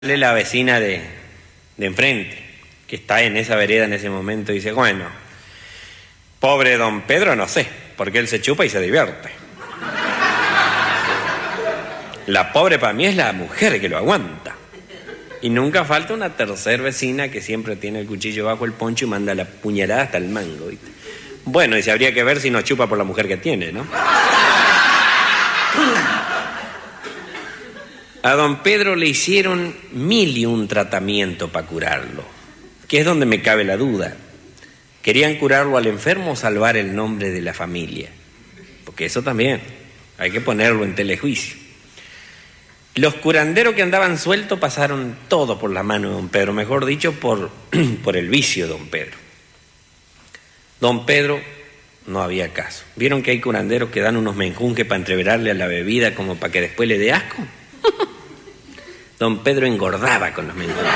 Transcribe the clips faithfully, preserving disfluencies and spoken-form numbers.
La vecina de, de enfrente, que está en esa vereda en ese momento, dice, bueno, pobre don Pedro no sé, porque él se chupa y se divierte. La pobre para mí es la mujer que lo aguanta. Y nunca falta una tercer vecina que siempre tiene el cuchillo bajo el poncho y manda la puñalada hasta el mango, ¿viste? Bueno, y se habría que ver si no chupa por la mujer que tiene, ¿no? A don Pedro le hicieron mil y un tratamiento para curarlo, que es donde me cabe la duda. ¿Querían curarlo al enfermo o salvar el nombre de la familia? Porque eso también, hay que ponerlo en telejuicio. Los curanderos que andaban sueltos pasaron todo por la mano de don Pedro, mejor dicho, por, por el vicio de don Pedro. Don Pedro no había caso. ¿Vieron que hay curanderos que dan unos menjunjes para entreverarle a la bebida como para que después le dé asco? Don Pedro engordaba con los menjunjes.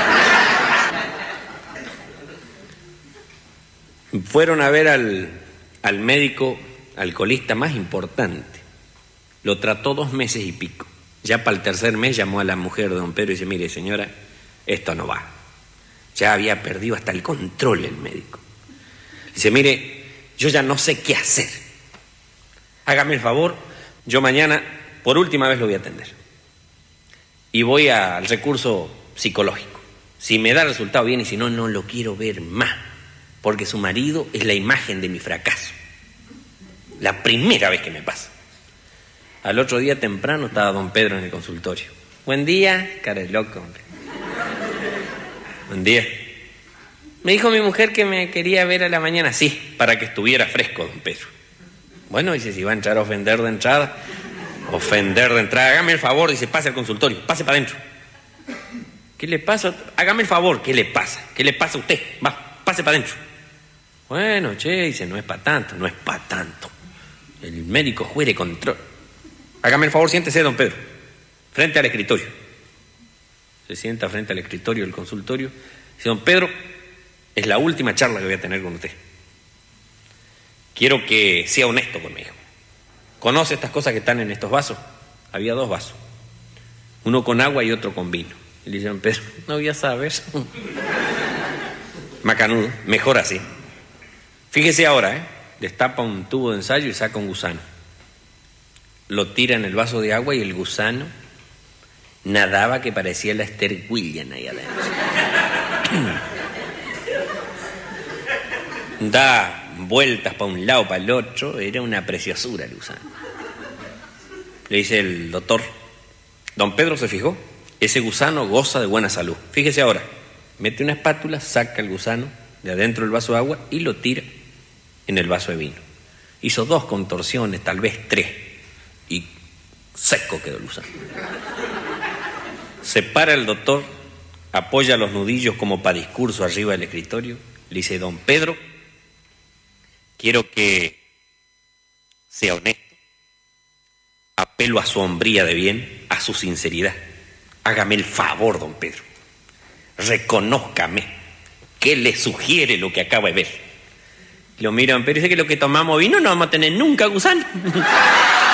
Fueron a ver al, al médico alcoholista más importante. Lo trató dos meses y pico. Ya para el tercer mes llamó a la mujer de don Pedro y dice, mire señora, esto no va. Ya había perdido hasta el control el médico. Dice, mire, yo ya no sé qué hacer. Hágame el favor, yo mañana por última vez lo voy a atender. Y voy a, al recurso psicológico. Si me da resultado bien y si no, no lo quiero ver más. Porque su marido es la imagen de mi fracaso. La primera vez que me pasa. Al otro día temprano estaba don Pedro en el consultorio. Buen día, cara de loco, hombre. Buen día. Me dijo mi mujer que me quería ver a la mañana, sí, para que estuviera fresco, don Pedro. Bueno, dice, si va a entrar a ofender de entrada... Ofender de entrada, hágame el favor, dice, pase al consultorio, pase para adentro. ¿Qué le pasa? Hágame el favor, ¿qué le pasa? ¿Qué le pasa a usted? Va, pase para adentro. Bueno, che, dice, no es para tanto, no es para tanto. El médico juere control. Hágame el favor, siéntese, don Pedro, frente al escritorio. Se sienta frente al escritorio del consultorio. Dice, don Pedro, es la última charla que voy a tener con usted. Quiero que sea honesto conmigo. ¿Conoce estas cosas que están en estos vasos? Había dos vasos. Uno con agua y otro con vino. Y le dijeron, Pedro, no voy a saber. Macanudo, mejor así. Fíjese ahora, ¿eh? Destapa un tubo de ensayo y saca un gusano. Lo tira en el vaso de agua y el gusano nadaba que parecía la Esther William ahí adentro. Da vueltas para un lado, para el otro, era una preciosura el gusano. Le dice el doctor, don Pedro se fijó, ese gusano goza de buena salud. Fíjese ahora, mete una espátula, saca el gusano de adentro del vaso de agua y lo tira en el vaso de vino. Hizo dos contorsiones, tal vez tres, y seco quedó el gusano. Se para el doctor, apoya los nudillos como para discurso arriba del escritorio, le dice, don Pedro, quiero que sea honesto, apelo a su hombría de bien, a su sinceridad. Hágame el favor, don Pedro, reconózcame, ¿qué le sugiere lo que acaba de ver? Lo mira don Pedro y dice que lo que tomamos vino no vamos a tener nunca gusano.